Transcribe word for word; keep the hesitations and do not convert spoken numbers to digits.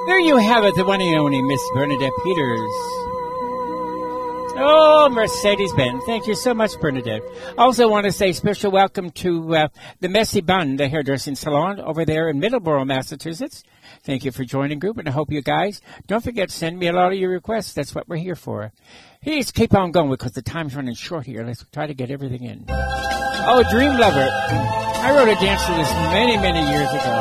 There you have it, the one and only Miss Bernadette Peters. Oh, Mercedes-Benz. Thank you so much, Bernadette. I also want to say special welcome to uh, the Messy Bun, the hairdressing salon over there in Middleborough, Massachusetts. Thank you for joining group, and I hope you guys don't forget to send me a lot of your requests. That's what we're here for. Please keep on going because the time's running short here. Let's try to get everything in. Oh, Dream Lover. I wrote a dance to this many, many years ago.